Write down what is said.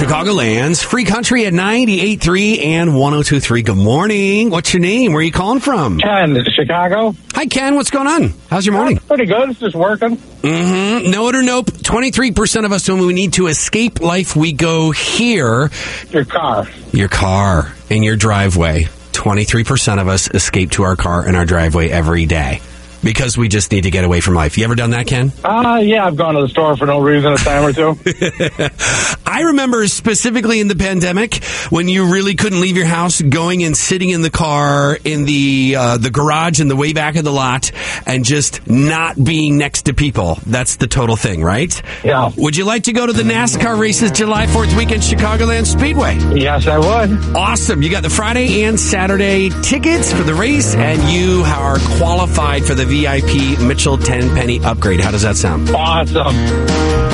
Chicagoland's Free Country at 98.3 and 102.3. Good morning. What's your name? Where are you calling from? Ken, Chicago. Hi, Ken. What's going on? How's your morning? Pretty good. It's just working. Know it or nope. 23% of us, when we need to escape life, we go here. Your car. Your car in your driveway. 23% of us escape to our car in our driveway every day because we just need to get away from life. You ever done that, Ken? Yeah, I've gone to the store for no reason a time or two. I remember specifically in the pandemic when you really couldn't leave your house, going and sitting in the car in the garage in the way back of the lot and just not being next to people. That's the total thing, right? Yeah. Would you like to go to the NASCAR races July 4th weekend, Chicagoland Speedway? Yes, I would. Awesome. You got the Friday and Saturday tickets for the race, and you are qualified for the VIP Mitchell 10-penny upgrade. How does that sound? Awesome.